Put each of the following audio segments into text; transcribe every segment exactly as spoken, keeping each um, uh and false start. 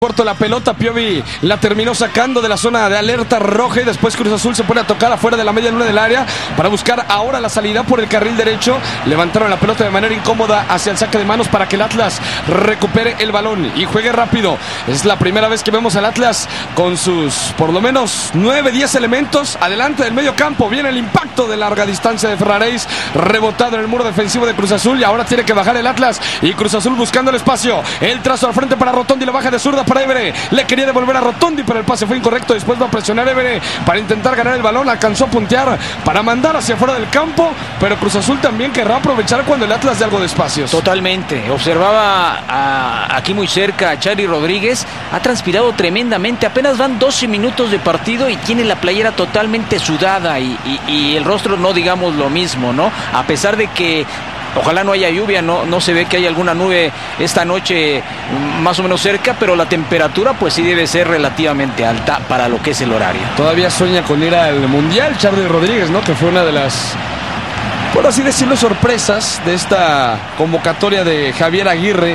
corto la pelota. Piovi la terminó sacando de la zona de alerta roja y después Cruz Azul se pone a tocar afuera de la media luna del área para buscar ahora la salida por el carril derecho. Levantaron la pelota de manera incómoda hacia el saque de manos para que el Atlas recupere el balón y juegue rápido. Es la primera vez que vemos al Atlas con sus por lo menos nueve, diez elementos adelante del medio campo. Viene el impacto de larga distancia de Ferraréis, rebotado en el muro defensivo de Cruz Azul, y ahora tiene que bajar el Atlas y Cruz Azul buscando el espacio. El trazo al frente para Rotondi, la baja de zurda para Évere. Le quería devolver a Rotondi, pero el pase fue incorrecto. Después va a presionar Évere para intentar ganar el balón. Alcanzó a puntear para mandar hacia afuera del campo, pero Cruz Azul también querrá aprovechar cuando el Atlas dé algo de espacios. Totalmente. Observaba a, aquí muy cerca a Charly Rodríguez. Ha transpirado tremendamente. Apenas van doce minutos de partido y tiene la playera totalmente sudada y, y, y el rostro no digamos lo mismo, ¿no? A pesar de que ojalá no haya lluvia, no, no se ve que hay alguna nube esta noche más o menos cerca, pero la temperatura pues sí debe ser relativamente alta para lo que es el horario. Todavía sueña con ir al Mundial Charly Rodríguez, ¿no? Que fue una de las, por así decirlo, sorpresas de esta convocatoria de Javier Aguirre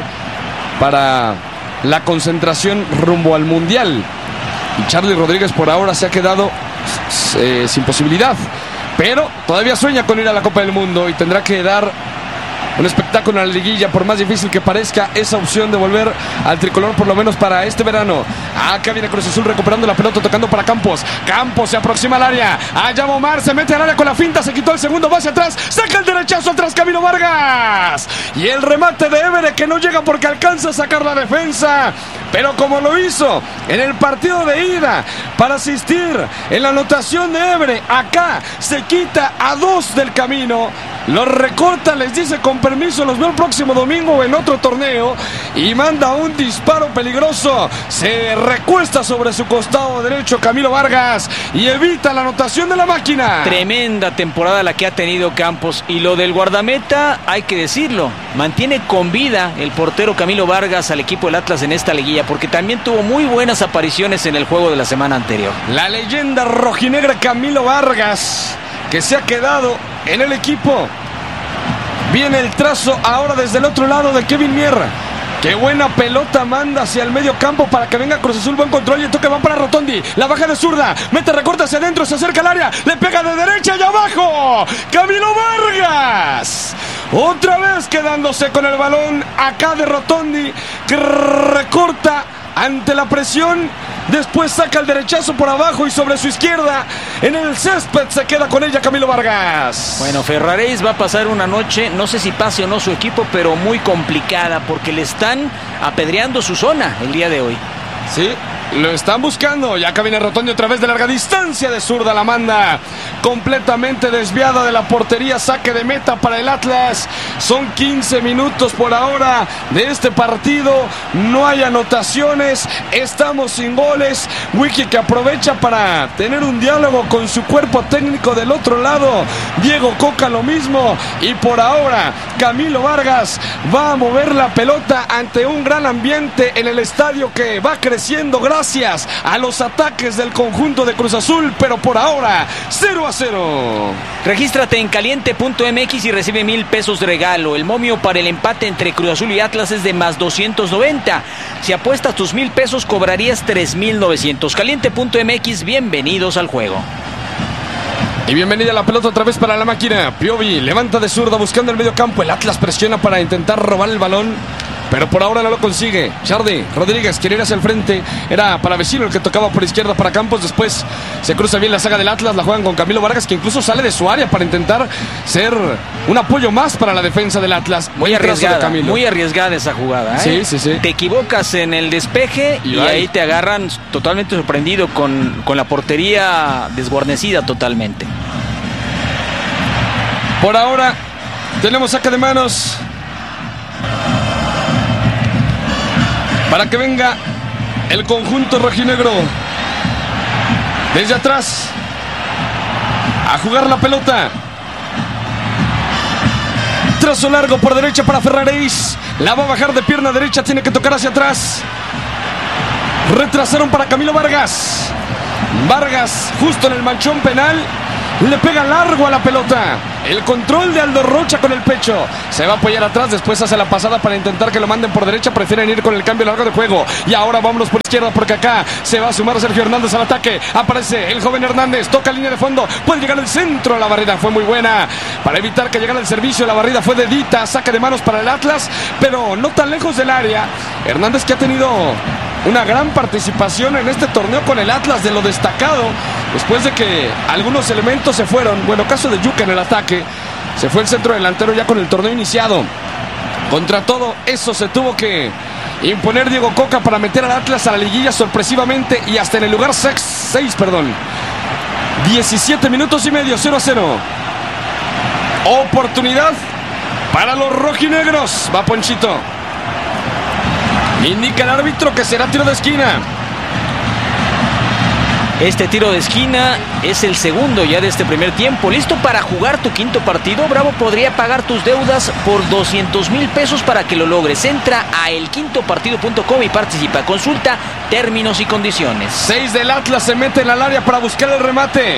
para la concentración rumbo al Mundial. Y Charly Rodríguez por ahora se ha quedado eh, sin posibilidad, pero todavía sueña con ir a la Copa del Mundo y tendrá que dar un espectáculo en la liguilla, por más difícil que parezca esa opción de volver al tricolor, por lo menos para este verano. Acá viene Cruz Azul recuperando la pelota, tocando para Campos. Campos se aproxima al área. Allá Omar se mete al área con la finta, se quitó el segundo, va hacia atrás, saca el derechazo atrás Camilo Vargas. Y el remate de Évere que no llega porque alcanza a sacar la defensa. Pero como lo hizo en el partido de ida para asistir en la anotación de Évere, acá se quita a dos del camino. Los recorta, les dice con permiso, los veo el próximo domingo en otro torneo, y manda un disparo peligroso. Se recuesta sobre su costado derecho Camilo Vargas y evita la anotación de la máquina. Tremenda temporada la que ha tenido Campos, y lo del guardameta hay que decirlo, mantiene con vida el portero Camilo Vargas al equipo del Atlas en esta liguilla, porque también tuvo muy buenas apariciones en el juego de la semana anterior. La leyenda rojinegra Camilo Vargas, que se ha quedado en el equipo. Viene el trazo ahora desde el otro lado de Kevin Mier. Qué buena pelota manda hacia el medio campo para que venga Cruz Azul. Buen control y el toque va para Rotondi. La baja de zurda, mete, recorta hacia adentro, se acerca al área, le pega de derecha y abajo. Camilo Vargas. Otra vez quedándose con el balón acá de Rotondi, que recorta ante la presión. Después saca el derechazo por abajo y sobre su izquierda en el césped se queda con ella Camilo Vargas. Bueno, Ferraréis va a pasar una noche, no sé si pase o no su equipo, pero muy complicada, porque le están apedreando su zona el día de hoy. Sí, lo están buscando. Y acá viene Rotondi otra vez de larga distancia, de zurda la manda completamente desviada de la portería. Saque de meta para el Atlas. Son quince minutos por ahora de este partido. No hay anotaciones, estamos sin goles. Wiki que aprovecha para tener un diálogo con su cuerpo técnico del otro lado. Diego Coca lo mismo. Y por ahora Camilo Vargas va a mover la pelota ante un gran ambiente en el estadio que va creciendo gracias a los ataques del conjunto de Cruz Azul, pero por ahora cero a cero. Regístrate en caliente punto m x y recibe mil pesos de regalo. El momio para el empate entre Cruz Azul y Atlas es de más doscientos noventa. Si apuestas tus mil pesos cobrarías tres mil novecientos. caliente punto m x, bienvenidos al juego. Y bienvenida la pelota otra vez para la máquina. Piovi levanta de zurda buscando el medio campo. El Atlas presiona para intentar robar el balón, pero por ahora no lo consigue. Charly Rodríguez quiere ir hacia el frente. Era para Vecino el que tocaba por izquierda para Campos. Después se cruza bien la saga del Atlas. La juegan con Camilo Vargas, que incluso sale de su área para intentar ser un apoyo más para la defensa del Atlas. Muy arriesgada, muy arriesgada esa jugada, ¿eh? Sí, sí, sí. Te equivocas en el despeje y, y ahí te agarran totalmente sorprendido con, con la portería desguarnecida totalmente. Por ahora tenemos saque de manos para que venga el conjunto rojinegro desde atrás a jugar la pelota. Trazo largo por derecha para Ferraréis. La va a bajar de pierna derecha, tiene que tocar hacia atrás. Retrasaron para Camilo Vargas. Vargas justo en el manchón penal Le pega largo a la pelota. El control de Aldo Rocha con el pecho. Se va a apoyar atrás, después hace la pasada para intentar que lo manden por derecha. Prefieren ir con el cambio largo de juego. Y ahora vámonos por izquierda porque acá se va a sumar Sergio Hernández al ataque. Aparece el joven Hernández, toca línea de fondo. Puede llegar al centro, la barrida fue muy buena. Para evitar que llegara el servicio, la barrida fue de Dita. Saque de manos para el Atlas, pero no tan lejos del área. Hernández, que ha tenido una gran participación en este torneo con el Atlas, de lo destacado, después de que algunos elementos se fueron. Bueno, caso de Yuca en el ataque, se fue el centro delantero ya con el torneo iniciado. Contra todo eso se tuvo que imponer Diego Coca para meter al Atlas a la liguilla sorpresivamente, y hasta en el lugar seis, perdón. diecisiete minutos y medio, cero a cero. Oportunidad para los rojinegros. Va Ponchito. Indica el árbitro que será tiro de esquina. Este tiro de esquina es el segundo ya de este primer tiempo. ¿Listo para jugar tu quinto partido? Bravo podría pagar tus deudas por doscientos mil pesos para que lo logres. Entra a el quinto partido punto com y participa. Consulta términos y condiciones. Seis del Atlas se meten al área para buscar el remate.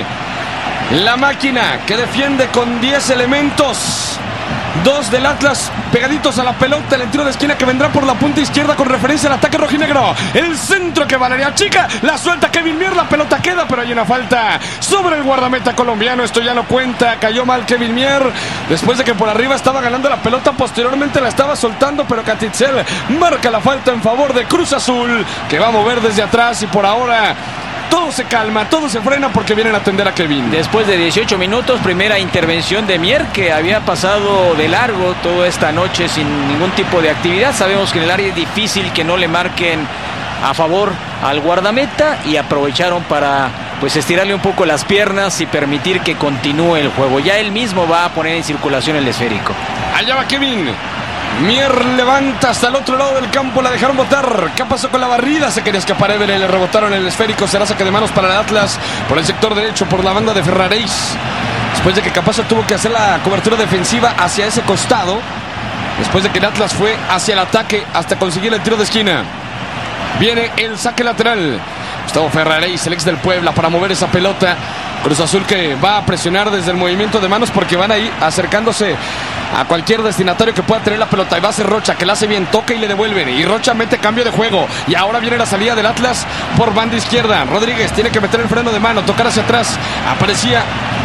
La máquina que defiende con diez elementos. Dos del Atlas pegaditos a la pelota. El tiro de esquina que vendrá por la punta izquierda con referencia al ataque rojinegro. El centro que Valeria Chica la suelta Kevin Mier. La pelota queda, pero hay una falta sobre el guardameta colombiano. Esto ya no cuenta. Cayó mal Kevin Mier después de que por arriba estaba ganando la pelota. Posteriormente la estaba soltando, pero Catitzel marca la falta en favor de Cruz Azul, que va a mover desde atrás. Y por ahora todo se calma, todo se frena porque vienen a atender a Kevin. Después de dieciocho minutos, primera intervención de Mier, que había pasado de largo toda esta noche sin ningún tipo de actividad. Sabemos que en el área es difícil que no le marquen a favor al guardameta, y aprovecharon para pues estirarle un poco las piernas y permitir que continúe el juego. Ya él mismo va a poner en circulación el esférico. Allá va Kevin. Mier levanta hasta el otro lado del campo, la dejaron botar. ¿Qué pasó con la barrida? Se quería escapar Évere, le rebotaron el esférico. Será saque de manos para el Atlas por el sector derecho, por la banda de Ferraréis. Después de que Capazo tuvo que hacer la cobertura defensiva hacia ese costado, después de que el Atlas fue hacia el ataque hasta conseguir el tiro de esquina. Viene el saque lateral. Gustavo Ferraréis, el ex del Puebla, para mover esa pelota. Cruz Azul que va a presionar desde el movimiento de manos porque van ahí acercándose a cualquier destinatario que pueda tener la pelota. Y va a ser Rocha, que la hace bien, toca y le devuelven. Y Rocha mete cambio de juego. Y ahora viene la salida del Atlas por banda izquierda. Rodríguez tiene que meter el freno de mano, tocar hacia atrás. Aparecía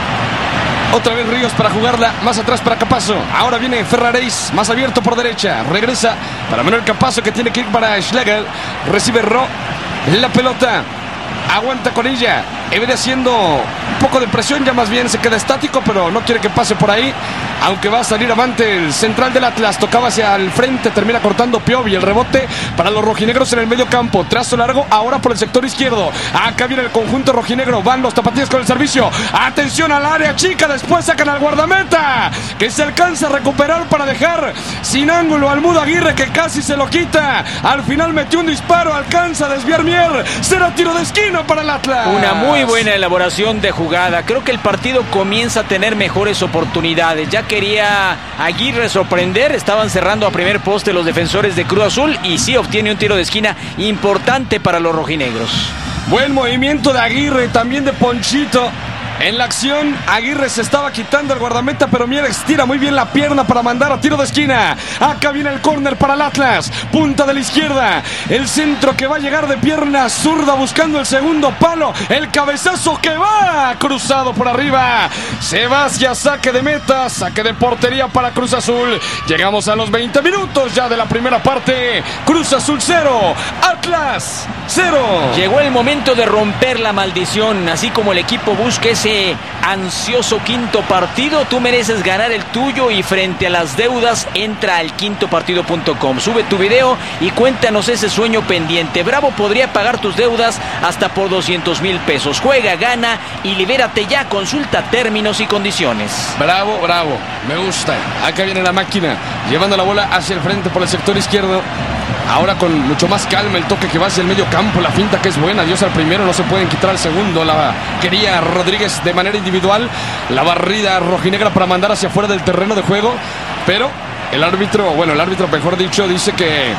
otra vez Ríos para jugarla más atrás para Capazo. Ahora viene Ferraréis, más abierto por derecha. Regresa para Manuel Capazo, que tiene que ir para Schlegel. Recibe Ro la pelota. Aguanta con ella. Évere haciendo un poco de presión, ya más bien se queda estático, pero no quiere que pase por ahí. Aunque va a salir avante el central del Atlas. Tocaba hacia el frente, termina cortando Piovi. El rebote para los rojinegros en el medio campo. Trazo largo ahora por el sector izquierdo. Acá viene el conjunto rojinegro. Van los tapatíes con el servicio. Atención al área chica. Después sacan al guardameta, que se alcanza a recuperar para dejar sin ángulo al Mudo Aguirre, que casi se lo quita. Al final metió un disparo. Alcanza a desviar Mier. Será tiro de esquina para el Atlas. Una muy buena elaboración de jugada. Creo que el partido comienza a tener mejores oportunidades. Ya quería Aguirre sorprender. Estaban cerrando a primer poste los defensores de Cruz Azul, y sí obtiene un tiro de esquina importante para los rojinegros. Buen movimiento de Aguirre, también de Ponchito. En la acción, Aguirre se estaba quitando el guardameta, pero Mier estira muy bien la pierna para mandar a tiro de esquina. Acá viene el córner para el Atlas. Punta de la izquierda. El centro que va a llegar de pierna zurda buscando el segundo palo. El cabezazo que va cruzado por arriba. Se va hacia saque de meta. Saque de portería para Cruz Azul. Llegamos a los veinte minutos ya de la primera parte. Cruz Azul cero, Atlas cero. Llegó el momento de romper la maldición. Así como el equipo busca ese ansioso quinto partido, tú mereces ganar el tuyo, y frente a las deudas entra al quinto partido punto com. Sube tu video y cuéntanos ese sueño pendiente. Bravo podría pagar tus deudas hasta por doscientos mil pesos. Juega, gana y libérate ya. Consulta términos y condiciones. Bravo, bravo, me gusta. Acá viene la máquina llevando la bola hacia el frente por el sector izquierdo. Ahora con mucho más calma el toque que va hacia el medio campo. La finta que es buena. Dios al primero, no se pueden quitar al segundo. La quería Rodríguez de manera individual. La barrida rojinegra para mandar hacia afuera del terreno de juego. Pero el árbitro, bueno, el árbitro mejor dicho, dice que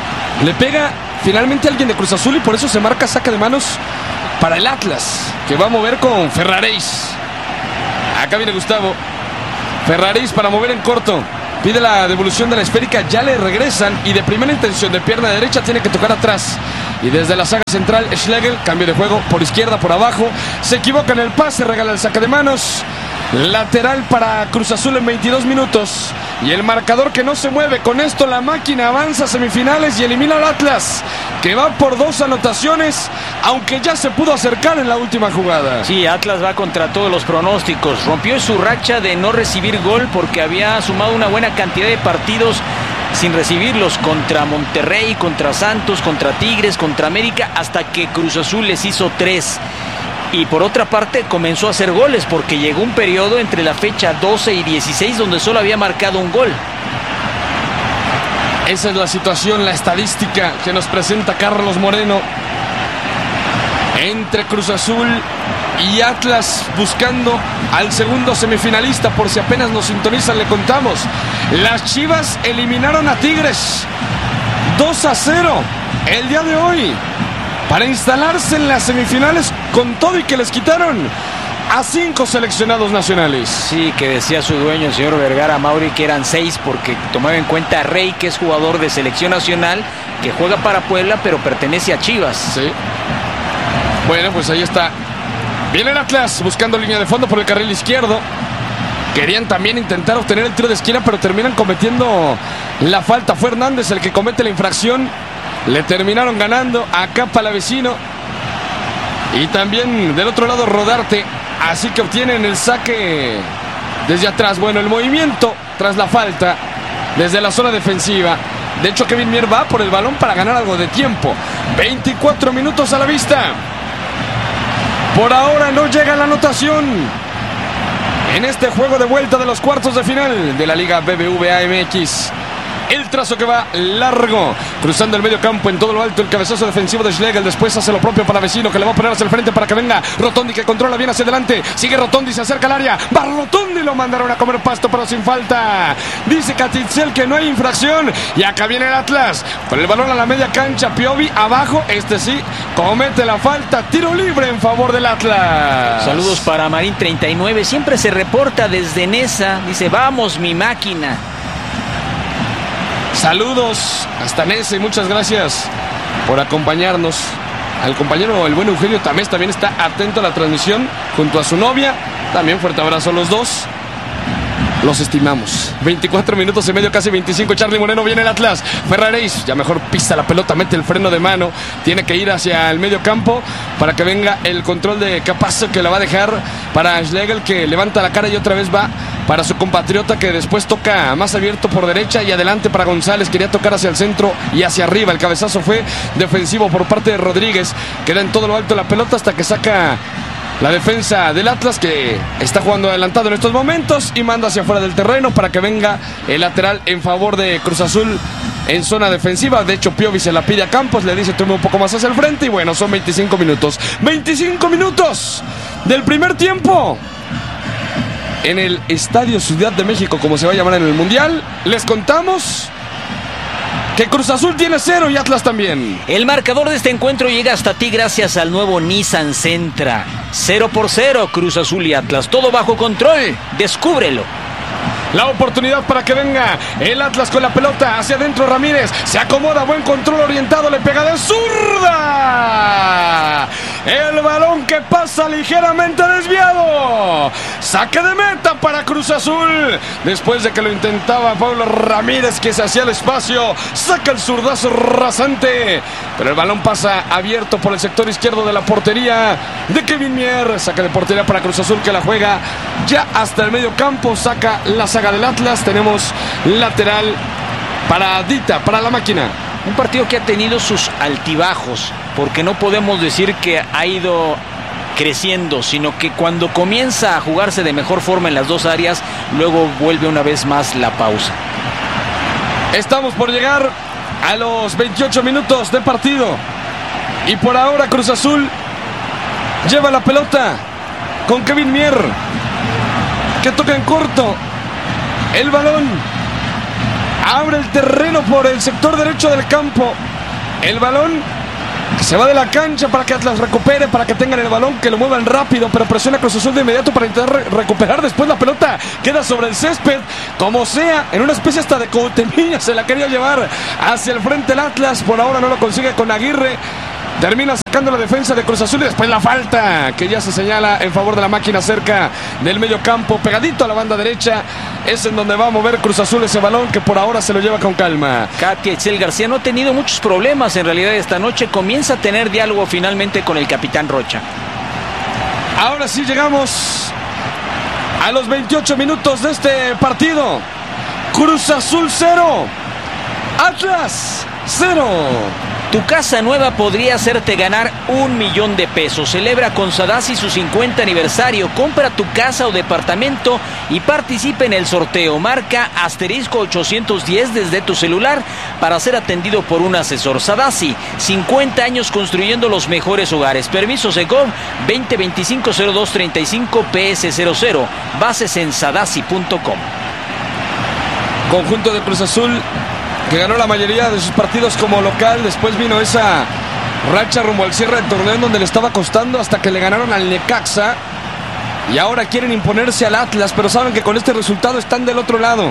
le pega finalmente a alguien de Cruz Azul, y por eso se marca saque de manos para el Atlas, que va a mover con Ferraréis. Acá viene Gustavo. Ferraris para mover en corto. Pide la devolución de la esférica, ya le regresan y de primera intención de pierna derecha tiene que tocar atrás. Y desde la saga central, Schlegel, cambio de juego por izquierda, por abajo. Se equivoca en el pase, regala el saque de manos. Lateral para Cruz Azul en veintidós minutos. Y el marcador que no se mueve. Con esto la máquina avanza a semifinales y elimina al Atlas, que va por dos anotaciones, aunque ya se pudo acercar en la última jugada. Sí, Atlas va contra todos los pronósticos. Rompió su racha de no recibir gol porque había sumado una buena cantidad de partidos sin recibirlos contra Monterrey, contra Santos, contra Tigres, contra América, hasta que Cruz Azul les hizo tres. Y por otra parte comenzó a hacer goles porque llegó un periodo entre la fecha doce y dieciséis donde solo había marcado un gol. Esa es la situación, la estadística que nos presenta Carlos Moreno. Entre Cruz Azul y Atlas buscando al segundo semifinalista. Por si apenas nos sintonizan, le contamos. Las Chivas eliminaron a Tigres dos a cero el día de hoy para instalarse en las semifinales con todo y que les quitaron a cinco seleccionados nacionales. Sí, que decía su dueño, el señor Vergara Mauri, que eran seis porque tomaba en cuenta a Rey, que es jugador de selección nacional, que juega para Puebla pero pertenece a Chivas. Sí. Bueno, pues ahí está. Viene el Atlas buscando línea de fondo por el carril izquierdo. Querían también intentar obtener el tiro de esquina, pero terminan cometiendo la falta. Fue Hernández el que comete la infracción. Le terminaron ganando acá Palavecino. Y también del otro lado Rodarte. Así que obtienen el saque desde atrás. Bueno, el movimiento tras la falta desde la zona defensiva. De hecho, Kevin Mier va por el balón para ganar algo de tiempo. veinticuatro minutos a la vista. Por ahora no llega la anotación en este juego de vuelta de los cuartos de final de la Liga B B V A M X. El trazo que va largo, cruzando el medio campo en todo lo alto, el cabezazo defensivo de Schlegel. Después hace lo propio para Vecino, que le va a poner hacia el frente para que venga Rotondi, que controla bien hacia adelante. Sigue Rotondi, se acerca al área. Va Rotondi, lo mandaron a comer pasto, pero sin falta. Dice Catitzel que no hay infracción. Y acá viene el Atlas con el balón a la media cancha. Piovi abajo, este sí comete la falta. Tiro libre en favor del Atlas. Saludos para Marín treinta y nueve, siempre se reporta desde Nesa. Dice, vamos mi máquina. Saludos hasta Nese, muchas gracias por acompañarnos. Al compañero, el buen Eugenio Tamés, también está atento a la transmisión junto a su novia. También fuerte abrazo a los dos. Los estimamos. veinticuatro minutos y medio, casi veinticinco. Charly Moreno, viene el Atlas. Ferraris ya mejor pisa la pelota, mete el freno de mano. Tiene que ir hacia el medio campo para que venga el control de Capazo, que la va a dejar para Schlegel, que levanta la cara y otra vez va para su compatriota, que después toca más abierto por derecha y adelante para González. Quería tocar hacia el centro y hacia arriba. El cabezazo fue defensivo por parte de Rodríguez. Queda en todo lo alto la pelota hasta que saca la defensa del Atlas, que está jugando adelantado en estos momentos, y manda hacia afuera del terreno para que venga el lateral en favor de Cruz Azul en zona defensiva. De hecho, Piovi se la pide a Campos, le dice tome un poco más hacia el frente, y bueno, son veinticinco minutos. veinticinco minutos del primer tiempo en el Estadio Ciudad de México, como se va a llamar en el Mundial. Les contamos que Cruz Azul tiene cero y Atlas también. El marcador de este encuentro llega hasta ti gracias al nuevo Nissan Sentra. Cero por cero, Cruz Azul y Atlas. Todo bajo control. Descúbrelo. La oportunidad para que venga el Atlas con la pelota hacia adentro. Ramírez se acomoda, buen control orientado, le pega de zurda. El balón que pasa ligeramente desviado. Saque de meta para Cruz Azul. Después de que lo intentaba Pablo Ramírez, que se hacía el espacio, saca el zurdazo rasante. Pero el balón pasa abierto por el sector izquierdo de la portería de Kevin Mier. Saca de portería para Cruz Azul, que la juega ya hasta el medio campo. Saca la saga del Atlas. Tenemos lateral para Dita, para la máquina. Un partido que ha tenido sus altibajos, porque no podemos decir que ha ido creciendo, sino que cuando comienza a jugarse de mejor forma en las dos áreas, luego vuelve una vez más la pausa. Estamos por llegar a los veintiocho minutos de partido, y por ahora Cruz Azul lleva la pelota con Kevin Mier, que toca en corto. El balón abre el terreno por el sector derecho del campo. El balón Se va de la cancha para que Atlas recupere, para que tengan el balón, que lo muevan rápido, pero presiona Cruz Azul de inmediato para intentar re recuperar. Después la pelota queda sobre el césped, como sea, en una especie hasta de cotemilla se la quería llevar hacia el frente el Atlas. Por ahora no lo consigue con Aguirre. Termina sacando la defensa de Cruz Azul y después la falta que ya se señala en favor de la máquina cerca del medio campo, pegadito a la banda derecha. Es en donde va a mover Cruz Azul ese balón, que por ahora se lo lleva con calma. Katia Itzel García no ha tenido muchos problemas en realidad esta noche. Comienza a tener diálogo finalmente con el capitán Rocha. Ahora sí llegamos a los veintiocho minutos de este partido. Cruz Azul cero, Atlas cero. Tu casa nueva podría hacerte ganar un millón de pesos. Celebra con Sadasi su cincuenta aniversario. Compra tu casa o departamento y participa en el sorteo. Marca asterisco ochocientos diez desde tu celular para ser atendido por un asesor. Sadasi, cincuenta años construyendo los mejores hogares. Permiso Segov veinte veinticinco cero dos treinta y cinco P S cero cero. Bases en sadasi punto com. Conjunto de Cruz Azul que ganó la mayoría de sus partidos como local. Después vino esa racha rumbo al cierre del torneo en donde le estaba costando hasta que le ganaron al Necaxa. Y ahora quieren imponerse al Atlas, pero saben que con este resultado están del otro lado.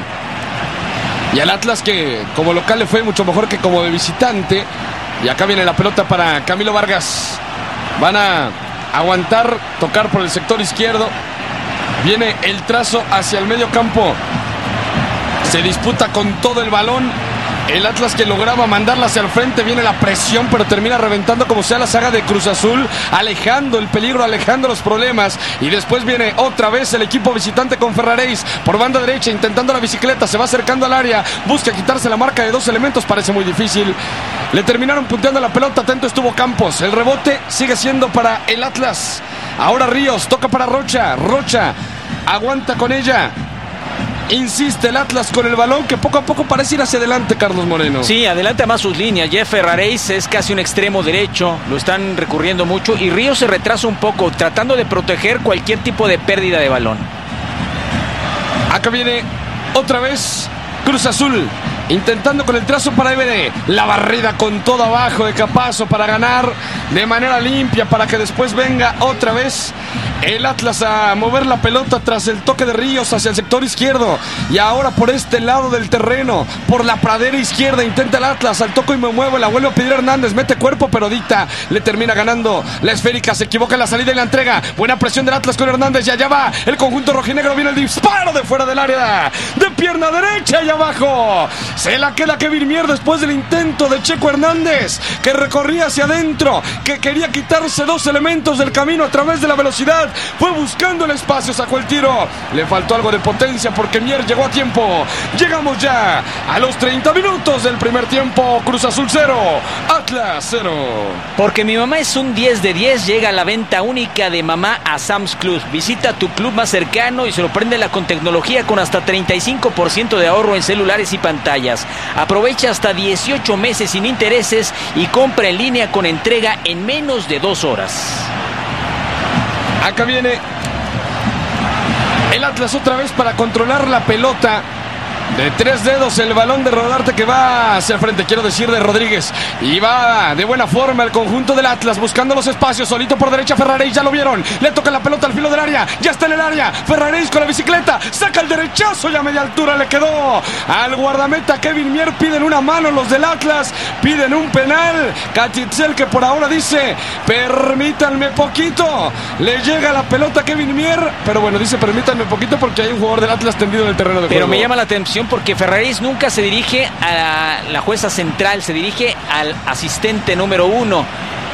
Y al Atlas, que como local le fue mucho mejor que como de visitante. Y acá viene la pelota para Camilo Vargas. Van a aguantar, tocar por el sector izquierdo. Viene el trazo hacia el medio campo. Se disputa con todo el balón. El Atlas que lograba mandarla hacia el frente. Viene la presión, pero termina reventando como sea la saga de Cruz Azul, alejando el peligro, alejando los problemas. Y después viene otra vez el equipo visitante con Ferraréis por banda derecha, intentando la bicicleta. Se va acercando al área, busca quitarse la marca de dos elementos. Parece muy difícil. Le terminaron punteando la pelota. Atento estuvo Campos. El rebote sigue siendo para el Atlas. Ahora Ríos, toca para Rocha. Rocha aguanta con ella. Insiste el Atlas con el balón, que poco a poco parece ir hacia adelante, Carlos Moreno. Sí, adelanta más sus líneas. Jeff Ferraréis es casi un extremo derecho, lo están recurriendo mucho y Ríos se retrasa un poco, tratando de proteger cualquier tipo de pérdida de balón. Acá viene otra vez Cruz Azul, intentando con el trazo para Évere. La barrida con todo abajo de Capazo para ganar de manera limpia, para que después venga otra vez el Atlas a mover la pelota tras el toque de Ríos hacia el sector izquierdo. Y ahora por este lado del terreno, por la pradera izquierda, intenta el Atlas, al toco y me muevo, la vuelve a pedir Hernández, mete cuerpo, pero Dita le termina ganando la esférica, se equivoca en la salida y la entrega. Buena presión del Atlas con Hernández, y allá va el conjunto rojinegro, viene el disparo de fuera del área, de pierna derecha y abajo. Se la queda Kevin Mier después del intento de Checo Hernández, que recorría hacia adentro, que quería quitarse dos elementos del camino a través de la velocidad. Fue buscando el espacio, sacó el tiro. Le faltó algo de potencia porque Mier llegó a tiempo. Llegamos ya a los treinta minutos del primer tiempo. Cruz Azul cero, Atlas cero. Porque mi mamá es un diez de diez, llega a la venta única de mamá a Sam's Club. Visita tu club más cercano y sorpréndela con tecnología con hasta treinta y cinco por ciento de ahorro en celulares y pantallas. Aprovecha hasta dieciocho meses sin intereses y compra en línea con entrega en menos de dos horas. Acá viene el Atlas otra vez para controlar la pelota. De tres dedos el balón de Rodarte, que va hacia el frente, quiero decir de Rodríguez. Y va de buena forma el conjunto del Atlas, buscando los espacios, solito por derecha Ferraréis, ya lo vieron. Le toca la pelota al filo del área, ya está en el área. Ferraréis con la bicicleta, saca el derechazo y a media altura le quedó al guardameta Kevin Mier. Piden una mano los del Atlas, piden un penal. Cachitzel, que por ahora dice, permítanme poquito. Le llega la pelota a Kevin Mier, pero bueno, dice permítanme poquito porque hay un jugador del Atlas tendido en el terreno de juego. Pero me llama la atención porque Ferraréis nunca se dirige a la jueza central, se dirige al asistente número uno.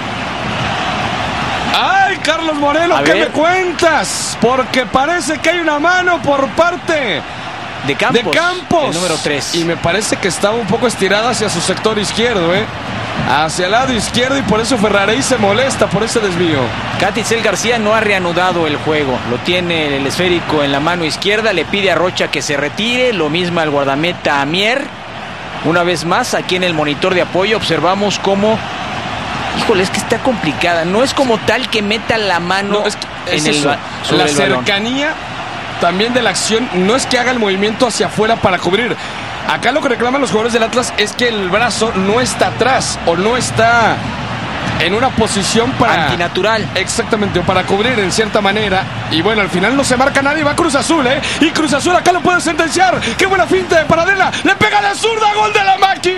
¡Ay, Carlos Moreno! ¿Qué me cuentas? Porque parece que hay una mano por parte de Campos, de Campos, el número tres. Y me parece que estaba un poco estirada hacia su sector izquierdo, ¿eh? Hacia el lado izquierdo, y por eso Ferraréis se molesta por ese desvío. Katia García no ha reanudado el juego, lo tiene el esférico en la mano izquierda, le pide a Rocha que se retire, lo mismo al guardameta Mier. Una vez más, aquí en el monitor de apoyo observamos cómo, híjole, es que está complicada, no es como tal que meta la mano no, es que en es el, eso. sobre la el cercanía balón. También de la acción, no es que haga el movimiento hacia afuera para cubrir. Acá lo que reclaman los jugadores del Atlas es que el brazo no está atrás o no está en una posición para... antinatural. Exactamente, para cubrir en cierta manera. Y bueno, al final no se marca nadie, va Cruz Azul, ¿eh? Y Cruz Azul acá lo puede sentenciar. ¡Qué buena finta de Paradela! ¡Le pega de zurda! ¡Gol de la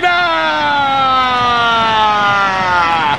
máquina!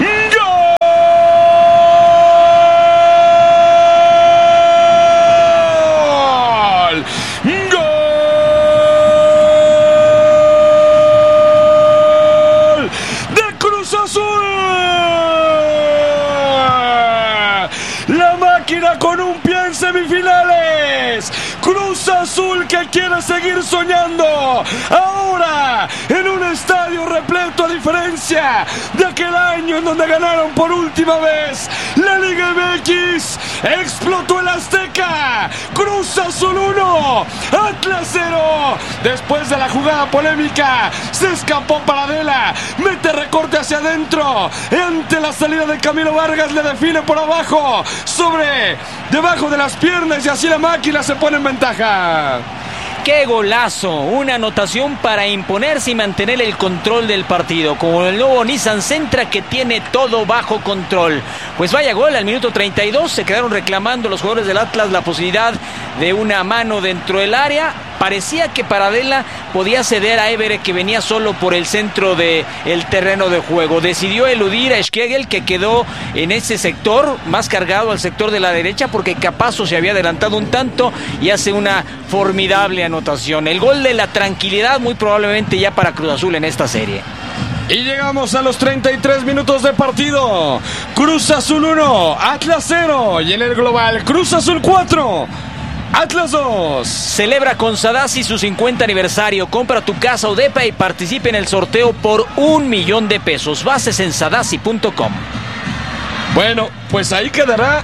Con un pie en semifinales, Cruz Azul que quiere seguir soñando, ahora en un estadio repleto, a diferencia de aquel año en donde ganaron por última vez la Liga M X. Explotó el Azteca, Cruz Azul uno, Atlas cero. Después de la jugada polémica, se escapó Paradela, mete recorte hacia adentro, ante la salida de Camilo Vargas le define por abajo, sobre, debajo de las piernas, y así la máquina se pone en ventaja. ¡Qué golazo! Una anotación para imponerse y mantener el control del partido, como el nuevo Nissan Sentra, que tiene todo bajo control. Pues vaya gol al minuto treinta y dos, se quedaron reclamando los jugadores del Atlas la posibilidad de una mano dentro del área. Parecía que Paradela podía ceder a Évere, que venía solo por el centro del terreno de juego. Decidió eludir a Schlegel, que quedó en ese sector, más cargado al sector de la derecha, porque Capazo se había adelantado un tanto y hace una formidable anotación. El gol de la tranquilidad, muy probablemente ya para Cruz Azul en esta serie. Y llegamos a los treinta y tres minutos de partido. Cruz Azul uno, Atlas cero. Y en el global, Cruz Azul cuatro, Atlas dos. Celebra con Sadasi su cincuenta aniversario. Compra tu casa o depa y participe en el sorteo por un millón de pesos. Bases en sadasi punto com. Bueno, pues ahí quedará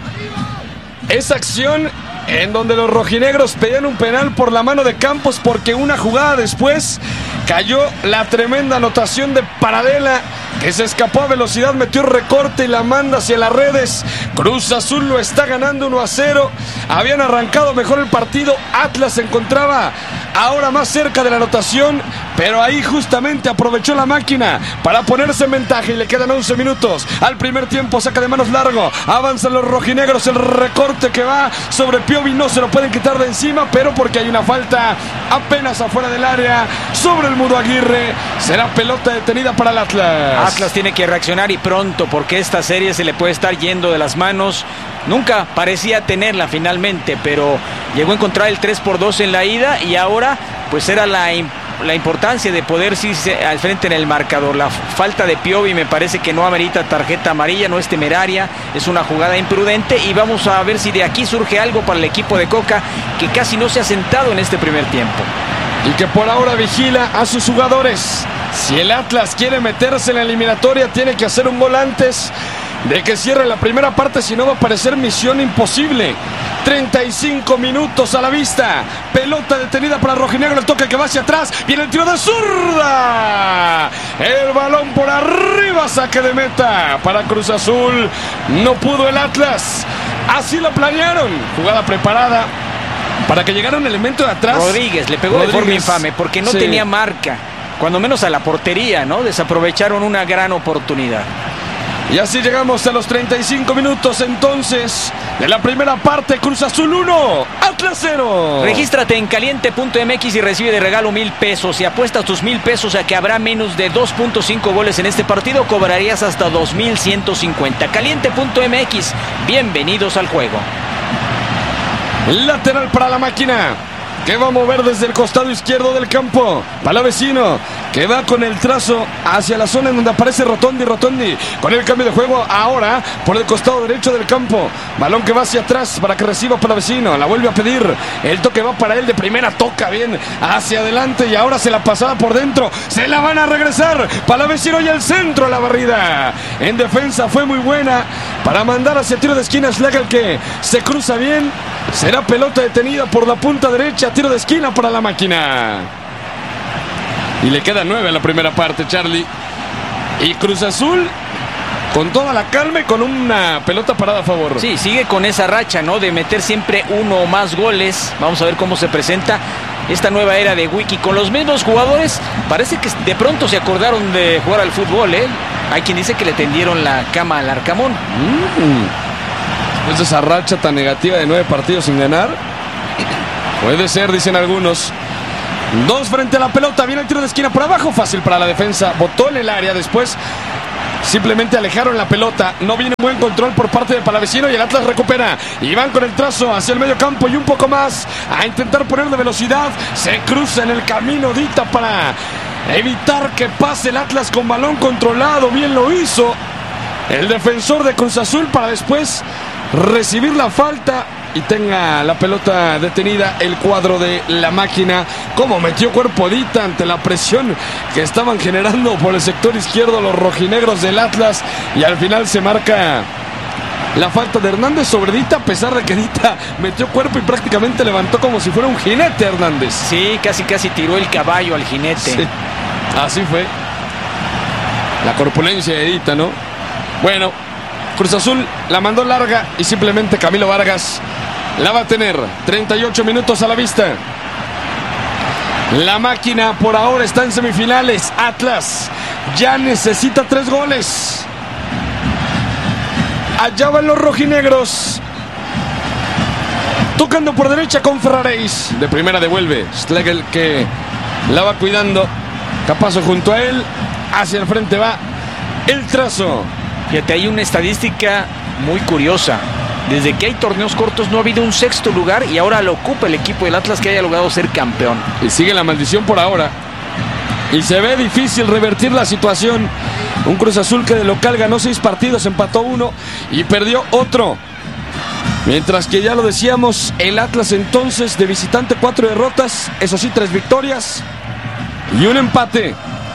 esa acción en donde los rojinegros pedían un penal por la mano de Campos, porque una jugada después cayó la tremenda anotación de Paradela, que se escapó a velocidad, metió recorte y la manda hacia las redes. Cruz Azul lo está ganando uno a cero. Habían arrancado mejor el partido. Atlas se encontraba ahora más cerca de la anotación, pero ahí justamente aprovechó la máquina para ponerse en ventaja, y le quedan once minutos al primer tiempo. Saca de manos largo, avanzan los rojinegros, el recorte que va sobre Piovi no se lo pueden quitar de encima, pero porque hay una falta apenas afuera del área sobre el Mudo Aguirre, será pelota detenida para el Atlas. Atlas tiene que reaccionar y pronto, porque esta serie se le puede estar yendo de las manos. Nunca parecía tenerla finalmente, pero llegó a encontrar el tres por dos en la ida, y ahora pues era la, la importancia de poder irse al frente en el marcador. La falta de Piovi me parece que no amerita tarjeta amarilla, no es temeraria, es una jugada imprudente, y vamos a ver si de aquí surge algo para el equipo de Coca, que casi no se ha sentado en este primer tiempo. Y que por ahora vigila a sus jugadores. Si el Atlas quiere meterse en la eliminatoria, tiene que hacer un gol antes de que cierre la primera parte, si no va a parecer misión imposible. treinta y cinco minutos a la vista. Pelota detenida para Rojinegro, el toque que va hacia atrás. Viene el tiro de zurda. El balón por arriba, saque de meta para Cruz Azul. No pudo el Atlas. Así lo planearon. Jugada preparada para que llegara un elemento de atrás. Rodríguez le pegó Rodríguez. de forma infame, porque no sí. tenía marca, cuando menos a la portería, ¿no? Desaprovecharon una gran oportunidad. Y así llegamos a los treinta y cinco minutos entonces de la primera parte. Cruz Azul uno, Atlas cero. Regístrate en caliente punto m x y recibe de regalo mil pesos. Si apuestas tus mil pesos a que habrá menos de dos punto cinco goles en este partido, cobrarías hasta dos mil ciento cincuenta. caliente punto m x, bienvenidos al juego. Lateral para la máquina, que va a mover desde el costado izquierdo del campo. Palavecino, que va con el trazo hacia la zona en donde aparece Rotondi. Rotondi con el cambio de juego ahora por el costado derecho del campo. Balón que va hacia atrás para que reciba Palavecino. La vuelve a pedir. El toque va para él de primera. Toca bien hacia adelante y ahora se la pasaba por dentro. Se la van a regresar. Palavecino y el centro a la barrida. En defensa fue muy buena para mandar hacia tiro de esquina. Schlegel, que se cruza bien. Será pelota detenida por la punta derecha. Tiro de esquina para la máquina. Y le queda nueve a la primera parte, Charlie. Y Cruz Azul con toda la calma y con una pelota parada a favor. Sí, sigue con esa racha, ¿no? De meter siempre uno o más goles. Vamos a ver cómo se presenta. esta nueva era de Wiki con los mismos jugadores. Parece que de pronto se acordaron de jugar al fútbol, ¿eh? Hay quien dice que le tendieron la cama al Arcamón. Mm. Después de esa racha tan negativa de nueve partidos sin ganar, puede ser, dicen algunos. Dos frente a la pelota, viene el tiro de esquina por abajo, fácil para la defensa, botó en el área, después simplemente alejaron la pelota, no viene buen control por parte de Palavecino y el Atlas recupera, y van con el trazo hacia el medio campo y un poco más, a intentar poner de velocidad, se cruza en el camino Dita para evitar que pase el Atlas con balón controlado, bien lo hizo el defensor de Cruz Azul para después recibir la falta y tenga la pelota detenida el cuadro de la máquina. Como metió cuerpo Dita ante la presión que estaban generando por el sector izquierdo los rojinegros del Atlas, y al final se marca la falta de Hernández sobre Dita, a pesar de que Dita metió cuerpo y prácticamente levantó como si fuera un jinete Hernández. Sí, casi casi tiró el caballo al jinete. Sí, así fue la corpulencia de Dita, ¿no? Bueno, Cruz Azul la mandó larga y simplemente Camilo Vargas la va a tener. treinta y ocho minutos a la vista. La máquina por ahora está en semifinales. Atlas ya necesita tres goles. Allá van los rojinegros. Tocando por derecha con Ferraréis. De primera devuelve Schlegel, que la va cuidando. Capazo junto a él. Hacia el frente va el trazo. Fíjate, hay una estadística muy curiosa. Desde que hay torneos cortos no ha habido un sexto lugar y ahora lo ocupa el equipo del Atlas que haya logrado ser campeón. Y sigue la maldición por ahora. Y se ve difícil revertir la situación. Un Cruz Azul que de local ganó seis partidos, empató uno y perdió otro. Mientras que ya lo decíamos, el Atlas entonces de visitante cuatro derrotas, eso sí, tres victorias y un empate.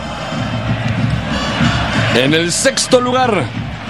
En el sexto lugar.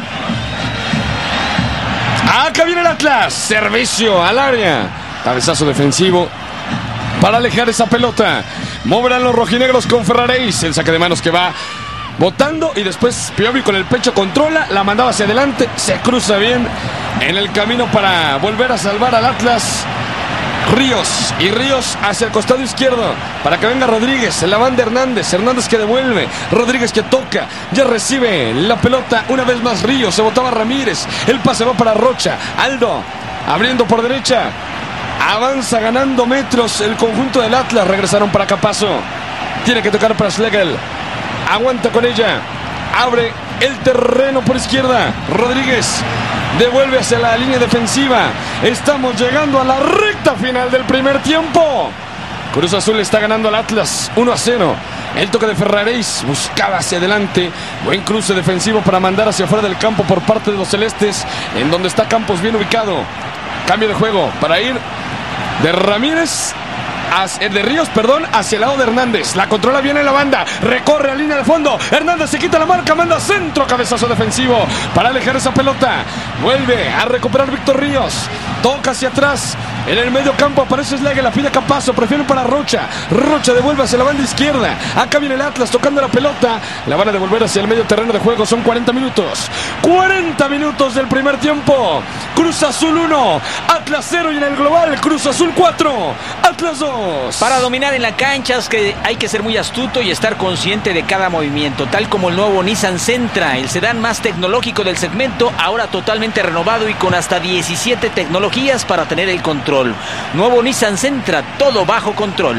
Acá viene el Atlas. Servicio al área. Cabezazo defensivo para alejar esa pelota. Moverán los rojinegros con Ferraréis. El saque de manos que va botando y después Piovi con el pecho controla. La mandaba hacia adelante. Se cruza bien en el camino para volver a salvar al Atlas. Ríos, y Ríos hacia el costado izquierdo para que venga Rodríguez, la banda Hernández, Hernández que devuelve, Rodríguez que toca, ya recibe la pelota una vez más Ríos, se botaba Ramírez, el pase va para Rocha, Aldo abriendo por derecha, avanza ganando metros el conjunto del Atlas, regresaron para Capazo, tiene que tocar para Schlegel, aguanta con ella, abre el terreno por izquierda, Rodríguez devuelve hacia la línea defensiva. Estamos llegando a la recta final del primer tiempo. Cruz Azul está ganando al Atlas uno a cero. El toque de Ferraréis buscaba hacia adelante. Buen cruce defensivo para mandar hacia afuera del campo por parte de los celestes, en donde está Campos bien ubicado. Cambio de juego para ir de Ramírez de Ríos, perdón, hacia el lado de Hernández. La controla bien en la banda, recorre a línea de fondo. Hernández se quita la marca, manda centro, cabezazo defensivo para alejar esa pelota. Vuelve a recuperar Víctor Ríos, toca hacia atrás. En el medio campo aparece Schlegel, la pide Capazo, prefiere para Rocha. Rocha devuelve hacia la banda izquierda. Acá viene el Atlas tocando la pelota. La van a devolver hacia el medio terreno de juego. Son cuarenta minutos. cuarenta minutos del primer tiempo. Cruz Azul uno, Atlas cero, y en el global Cruz Azul cuatro, Atlas dos. Para dominar en la cancha es que hay que ser muy astuto y estar consciente de cada movimiento, tal como el nuevo Nissan Sentra, el sedán más tecnológico del segmento, ahora totalmente renovado y con hasta diecisiete tecnologías para tener el control. Nuevo Nissan Sentra, todo bajo control.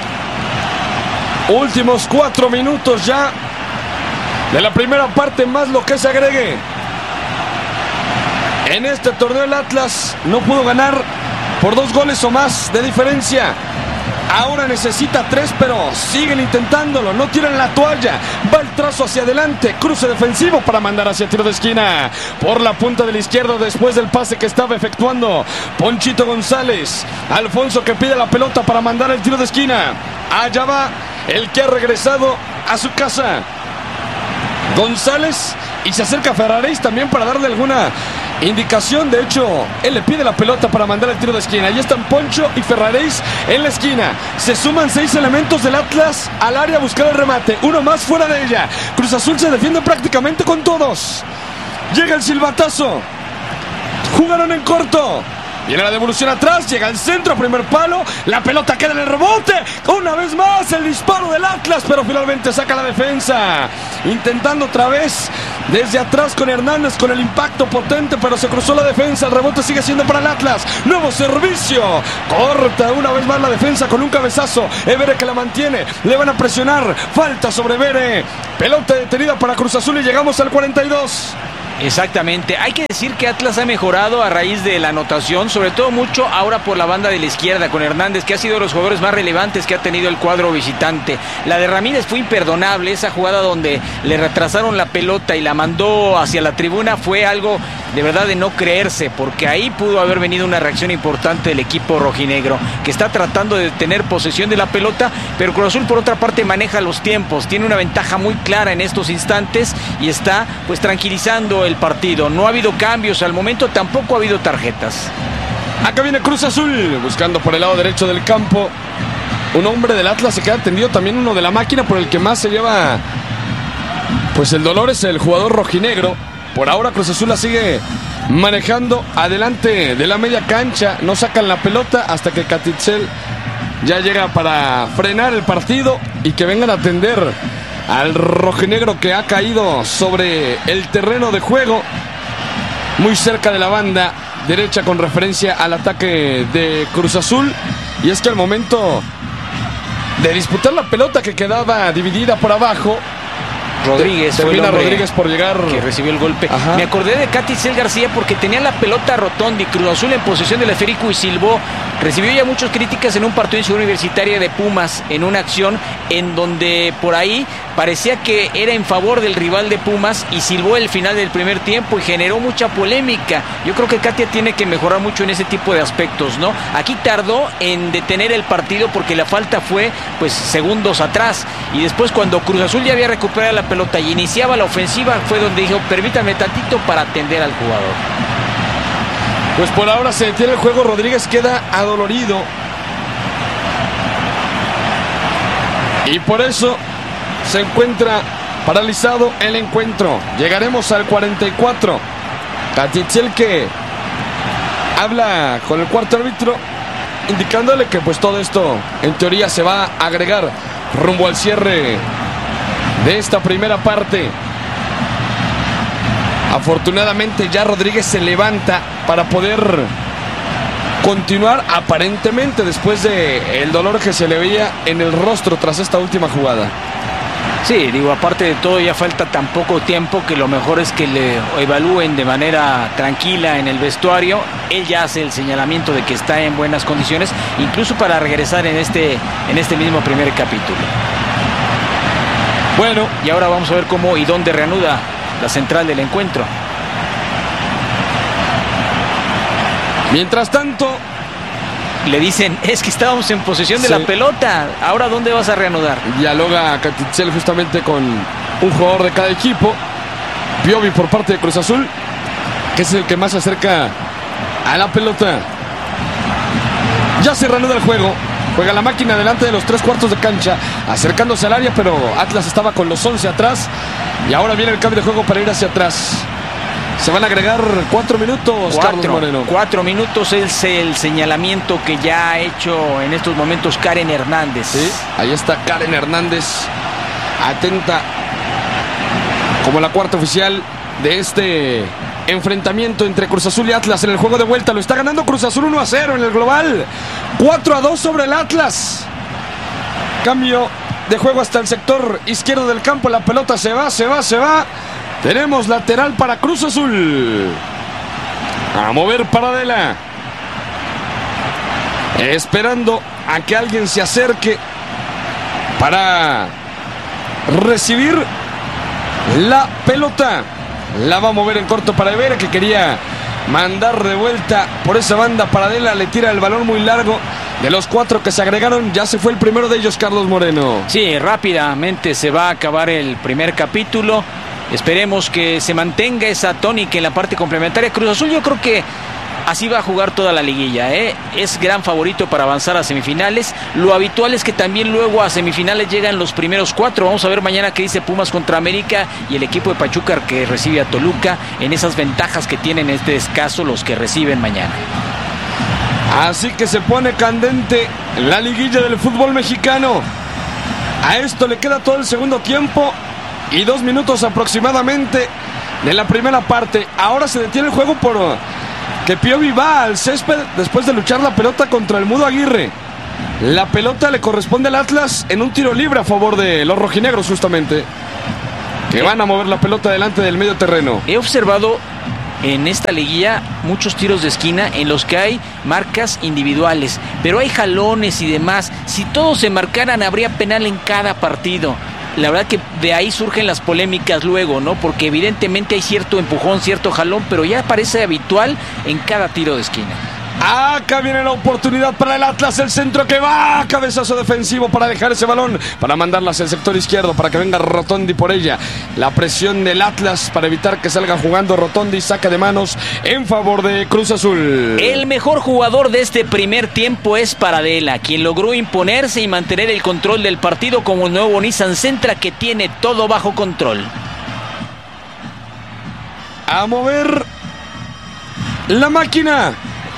Últimos cuatro minutos ya de la primera parte, más lo que se agregue. En este torneo el Atlas no pudo ganar por dos goles o más de diferencia. Ahora necesita tres, pero siguen intentándolo, no tiran la toalla. Va el trazo hacia adelante, cruce defensivo para mandar hacia tiro de esquina por la punta del izquierdo después del pase que estaba efectuando Ponchito González. Alfonso que pide la pelota para mandar el tiro de esquina. Allá va el que ha regresado a su casa, González, y se acerca a Ferraréis también para darle alguna indicación. De hecho, él le pide la pelota para mandar el tiro de esquina. Ahí están Poncho y Ferraréis en la esquina. Se suman seis elementos del Atlas al área a buscar el remate. Uno más fuera de ella. Cruz Azul se defiende prácticamente con todos. Llega el silbatazo. Jugaron en corto. Viene la devolución atrás, llega al centro, primer palo, la pelota queda en el rebote, una vez más el disparo del Atlas, pero finalmente saca la defensa, intentando otra vez desde atrás con Hernández, con el impacto potente, pero se cruzó la defensa, el rebote sigue siendo para el Atlas, nuevo servicio, corta una vez más la defensa con un cabezazo, Evere que la mantiene, le van a presionar, falta sobre Evere, pelota detenida para Cruz Azul y llegamos al cuarenta y dos. Exactamente, hay que decir que Atlas ha mejorado a raíz de la anotación, sobre todo mucho ahora por la banda de la izquierda con Hernández, que ha sido de los jugadores más relevantes que ha tenido el cuadro visitante. La de Ramírez fue imperdonable, esa jugada donde le retrasaron la pelota y la mandó hacia la tribuna fue algo de verdad de no creerse, porque ahí pudo haber venido una reacción importante del equipo rojinegro, que está tratando de tener posesión de la pelota, pero Cruz Azul por otra parte maneja los tiempos, tiene una ventaja muy clara en estos instantes y está pues tranquilizando el partido. No ha habido cambios al momento, tampoco ha habido tarjetas. Acá viene Cruz Azul buscando por el lado derecho del campo. Un hombre del Atlas se queda tendido, también uno de la máquina, por el que más se lleva pues el dolor es el jugador rojinegro. Por ahora Cruz Azul la sigue manejando adelante de la media cancha, no sacan la pelota hasta que Catitzel ya llega para frenar el partido y que vengan a atender al rojinegro que ha caído sobre el terreno de juego, muy cerca de la banda derecha con referencia al ataque de Cruz Azul. Y es que al momento de disputar la pelota que quedaba dividida por abajo, Rodríguez termina fue el Rodríguez por llegar, que recibió el golpe. Ajá. Me acordé de Catitzel García porque tenía la pelota Rotondi, Cruz Azul en posesión del esférico y silbó. Recibió ya muchas críticas en un partido en Ciudad Universitaria de Pumas, en una acción en donde por ahí parecía que era en favor del rival de Pumas y silbó el final del primer tiempo y generó mucha polémica. Yo creo que Katia tiene que mejorar mucho en ese tipo de aspectos, ¿no? Aquí tardó en detener el partido porque la falta fue pues segundos atrás y después cuando Cruz Azul ya había recuperado la pelota y iniciaba la ofensiva fue donde dijo permítame tantito para atender al jugador. Pues por ahora se detiene el juego, Rodríguez queda adolorido y por eso se encuentra paralizado el encuentro. Llegaremos al cuarenta y cuatro. Catitzel que habla con el cuarto árbitro indicándole que pues todo esto en teoría se va a agregar rumbo al cierre de esta primera parte. Afortunadamente ya Rodríguez se levanta para poder continuar aparentemente después de el dolor que se le veía en el rostro tras esta última jugada. Sí, digo, aparte de todo ya falta tan poco tiempo que lo mejor es que le evalúen de manera tranquila en el vestuario. Él ya hace el señalamiento de que está en buenas condiciones, incluso para regresar en este, en este mismo primer capítulo. Bueno, y ahora vamos a ver cómo y dónde reanuda la central del encuentro. Mientras tanto, le dicen, es que estábamos en posesión de sí. la pelota, ahora ¿dónde vas a reanudar? Dialoga Catitzel justamente con un jugador de cada equipo. Piovi por parte de Cruz Azul, que es el que más se acerca a la pelota. Ya se reanuda el juego. Juega la máquina delante de los tres cuartos de cancha, acercándose al área, pero Atlas estaba con los once atrás. Y ahora viene el cambio de juego para ir hacia atrás. Se van a agregar cuatro minutos, cuatro, Carlos Moreno. Cuatro minutos es el señalamiento que ya ha hecho en estos momentos Karen Hernández. Sí, ahí está Karen Hernández, atenta como la cuarta oficial de este enfrentamiento entre Cruz Azul y Atlas en el juego de vuelta. Lo está ganando Cruz Azul uno a cero en el global. cuatro a dos sobre el Atlas. Cambio de juego hasta el sector izquierdo del campo. La pelota se va, se va, se va. Tenemos lateral para Cruz Azul. A mover Paradela. Esperando a que alguien se acerque para recibir la pelota. La va a mover en corto para Evere, que quería mandar de vuelta por esa banda. Paradela le tira el balón muy largo. De los cuatro que se agregaron, ya se fue el primero de ellos, Carlos Moreno. Sí, rápidamente se va a acabar el primer capítulo. Esperemos que se mantenga esa tónica en la parte complementaria. Cruz Azul yo creo que así va a jugar toda la liguilla, ¿eh? Es gran favorito para avanzar a semifinales. Lo habitual es que también luego a semifinales llegan los primeros cuatro. Vamos a ver mañana qué dice Pumas contra América y el equipo de Pachuca que recibe a Toluca en esas ventajas que tienen en este descanso los que reciben mañana. Así que se pone candente la liguilla del fútbol mexicano. A esto le queda todo el segundo tiempo y dos minutos aproximadamente de la primera parte. Ahora se detiene el juego por que Piovi va al césped después de luchar la pelota contra el Mudo Aguirre. La pelota le corresponde al Atlas en un tiro libre a favor de los rojinegros, justamente, que van a mover la pelota delante del medio terreno. He observado en esta liguilla muchos tiros de esquina en los que hay marcas individuales, pero hay jalones y demás. Si todos se marcaran, habría penal en cada partido. La verdad que de ahí surgen las polémicas luego, ¿no? Porque evidentemente hay cierto empujón, cierto jalón, pero ya parece habitual en cada tiro de esquina. Acá viene la oportunidad para el Atlas, el centro que va, cabezazo defensivo para dejar ese balón, para mandarla hacia el sector izquierdo, para que venga Rotondi por ella. La presión del Atlas para evitar que salga jugando Rotondi, saca de manos en favor de Cruz Azul. El mejor jugador de este primer tiempo es Paradela, quien logró imponerse y mantener el control del partido como el nuevo Nissan Sentra, que tiene todo bajo control. A mover la máquina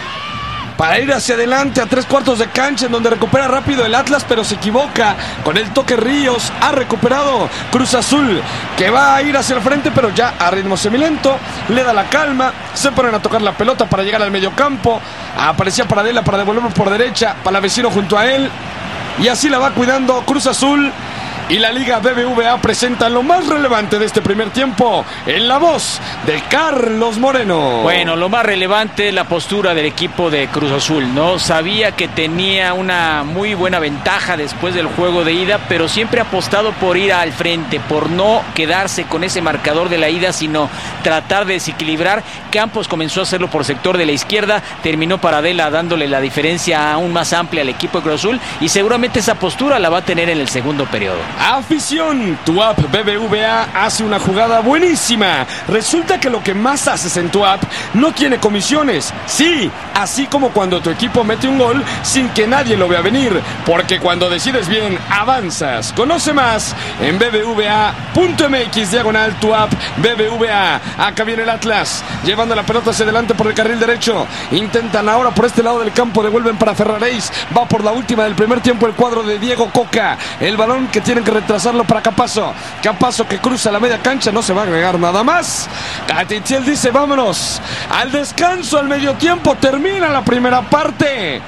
para ir hacia adelante a tres cuartos de cancha, en donde recupera rápido el Atlas, pero se equivoca con el toque Ríos. Ha recuperado Cruz Azul, que va a ir hacia el frente, pero ya a ritmo semilento. Le da la calma, se ponen a tocar la pelota para llegar al mediocampo. Aparecía Paradela para devolverlo por derecha, Palavecino junto a él, y así la va cuidando Cruz Azul. Y la Liga B B V A presenta lo más relevante de este primer tiempo en la voz de Carlos Moreno. Bueno, lo más relevante es la postura del equipo de Cruz Azul, ¿no? Sabía que tenía una muy buena ventaja después del juego de ida, pero siempre ha apostado por ir al frente, por no quedarse con ese marcador de la ida, sino tratar de desequilibrar. Campos comenzó a hacerlo por sector de la izquierda, terminó Paradela dándole la diferencia aún más amplia al equipo de Cruz Azul, y seguramente esa postura la va a tener en el segundo periodo. Afición, tu app B B V A hace una jugada buenísima. Resulta que lo que más haces en tu app no tiene comisiones. Sí, así como cuando tu equipo mete un gol sin que nadie lo vea venir. Porque cuando decides bien, avanzas. Conoce más en b b v a punto m x diagonal tu app B B V A. Acá viene el Atlas, llevando la pelota hacia adelante por el carril derecho. Intentan ahora por este lado del campo, devuelven para Ferraréis. Va por la última del primer tiempo el cuadro de Diego Coca. El balón que tienen que retrasarlo para Campazzo. Campazzo que cruza la media cancha, no se va a agregar nada más. Catitiel dice vámonos al descanso, al medio tiempo. Termina la primera parte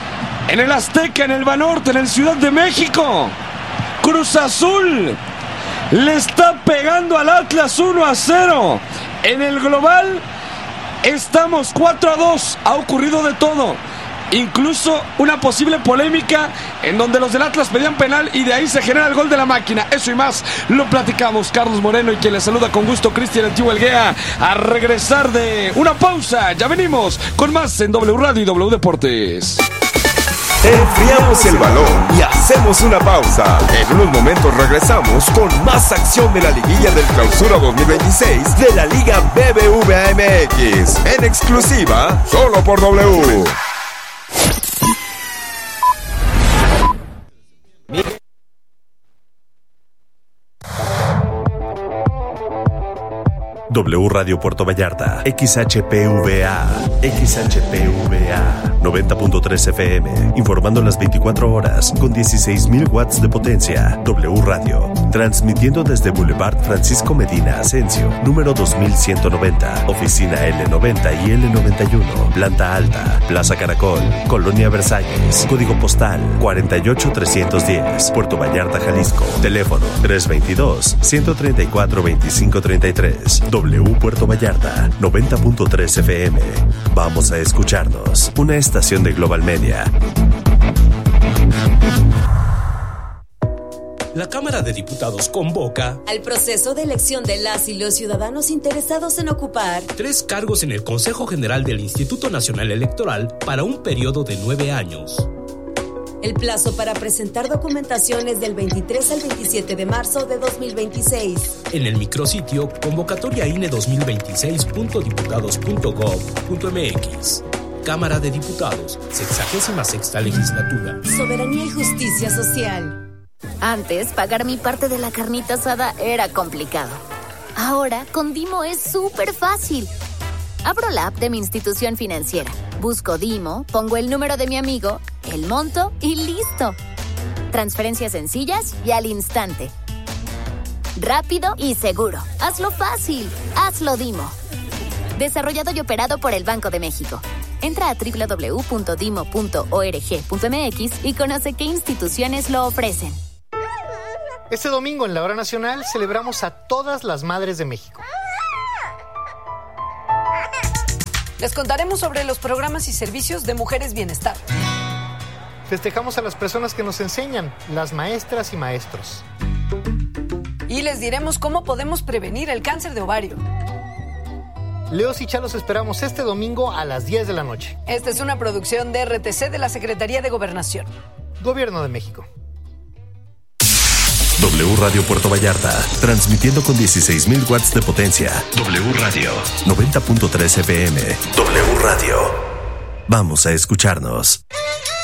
en el Azteca, en el Banorte, en el Ciudad de México. Cruz Azul le está pegando al Atlas uno a cero. En el global estamos cuatro a dos. Ha ocurrido de todo, incluso una posible polémica en donde los del Atlas pedían penal y de ahí se genera el gol de la máquina. Eso y más lo platicamos. Carlos Moreno y quien le saluda con gusto, Cristian Antiguo Elguea, a regresar de una pausa. Ya venimos con más en W Radio y W Deportes. Enfriamos el balón y hacemos una pausa. En unos momentos regresamos con más acción de la liguilla del Clausura dos mil veintiséis de la Liga B B V A M X, en exclusiva solo por W. W Radio Puerto Vallarta, X H P V A, X H P V A, noventa punto tres F M, informando las veinticuatro horas con dieciséis mil watts de potencia. W Radio, transmitiendo desde Boulevard Francisco Medina Asensio, número dos mil ciento noventa, oficina L noventa y L noventa y uno, planta alta, Plaza Caracol, Colonia Versalles, código postal cuarenta y ocho trescientos diez, Puerto Vallarta, Jalisco, teléfono tres veintidós, ciento treinta y cuatro, veinticinco treinta y tres. W Puerto Vallarta, noventa punto tres F M. Vamos a escucharnos. Una estación de Global Media. La Cámara de Diputados convoca al proceso de elección de las y los ciudadanos interesados en ocupar tres cargos en el Consejo General del Instituto Nacional Electoral para un periodo de nueve años. El plazo para presentar documentación es del veintitrés al veintisiete de marzo de dos mil veintiséis. En el micrositio convocatoria I N E dos mil veintiséis punto diputados punto gob punto m x. Cámara de Diputados, sexagésima sexta legislatura. Soberanía y justicia social. Antes, pagar mi parte de la carnita asada era complicado. Ahora, con Dimo es súper fácil. Abro la app de mi institución financiera, Busco Dimo, pongo el número de mi amigo, el monto y listo. Transferencias sencillas y al instante. Rápido y seguro. Hazlo fácil. Hazlo Dimo. Desarrollado y operado por el Banco de México. Entra a doble u doble u doble u punto dimo punto org punto eme equis y conoce qué instituciones lo ofrecen. Este domingo en la Hora Nacional celebramos a todas las madres de México. Les contaremos sobre los programas y servicios de Mujeres Bienestar. Festejamos a las personas que nos enseñan, las maestras y maestros. Y les diremos cómo podemos prevenir el cáncer de ovario. Leos y Chalos esperamos este domingo a las diez de la noche. Esta es una producción de R T C de la Secretaría de Gobernación. Gobierno de México. W Radio Puerto Vallarta, transmitiendo con dieciséis mil watts de potencia. W Radio, noventa punto tres F M. W Radio. Vamos a escucharnos.